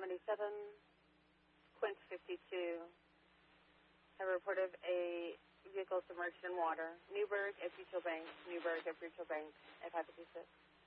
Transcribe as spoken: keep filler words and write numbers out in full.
seventy-seven, Quint fifty-two. Have a report of a vehicle submerged in water. Newburgh at Beechill Bank. Newburgh at Beechill Bank at five fifty-six.